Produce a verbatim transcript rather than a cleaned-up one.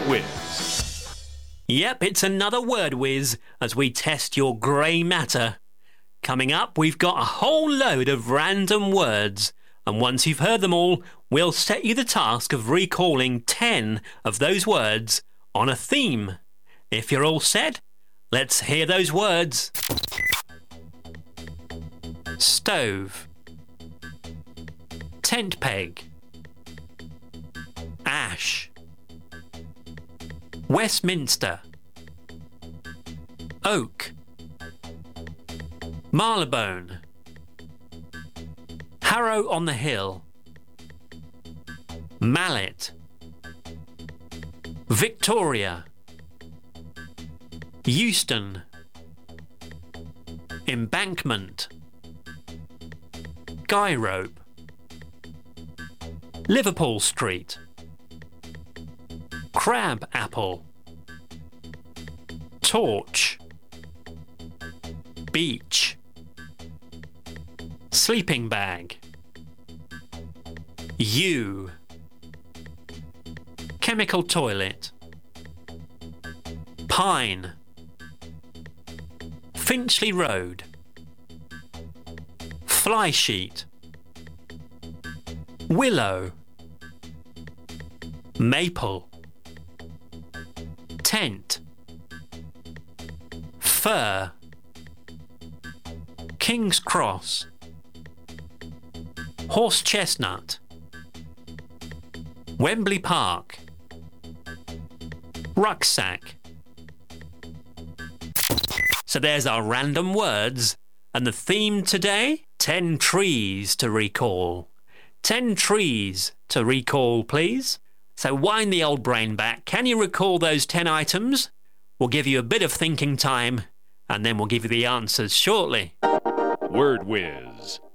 Whiz. Yep, it's another word whiz as we test your grey matter. Coming up, we've got a whole load of random words, and once you've heard them all, we'll set you the task of recalling ten of those words on a theme. If you're all set, let's hear those words. Stove, tent peg, ash, Westminster, oak, Marylebone, Harrow on the Hill, Mallet, Victoria, Euston, Embankment, Guy Rope, Liverpool Street, Crab Apple, Torch, Beach, Sleeping Bag, U, Chemical Toilet, Pine, Finchley Road, Fly Sheet, Willow, Maple, Tent, Fir, King's Cross, Horse Chestnut, Wembley Park, Rucksack. So there's our random words, and the theme today, ten trees to recall. Ten trees to recall, please. So wind the old brain back. Can you recall those ten items? We'll give you a bit of thinking time, and then we'll give you the answers shortly. Word Whiz.